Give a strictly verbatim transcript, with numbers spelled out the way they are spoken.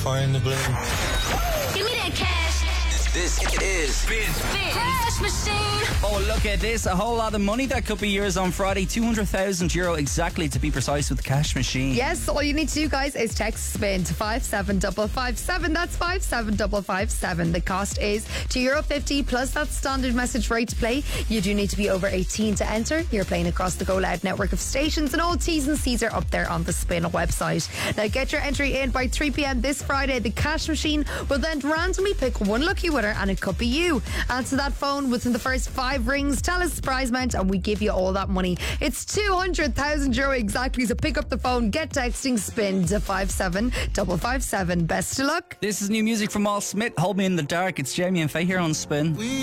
find the blame. Give me that cash. This is Spin. Spin. Cash machine. Oh, look at this. A whole lot of money that could be yours on Friday. two hundred thousand euro exactly, to be precise, with the cash machine. Yes, all you need to do, guys, is text SPIN to five seven five five seven. That's five seven five five seven. The cost is two euro fifty plus that standard message rate to play. You do need to be over eighteen to enter. You're playing across the Go Loud network of stations, and all T's and C's are up there on the Spin website. Now get your entry in by three p.m. this Friday. The cash machine will then randomly pick one lucky winner, and it could be you. Answer that phone within the first five rings, tell us the prize amount, and we give you all that money. It's two hundred thousand euro exactly, so pick up the phone, get texting SPIN to five seven five five seven. Best of luck. This is new music from Al Smith, Hold Me in the Dark. It's Jamie and Faye here on Spin. We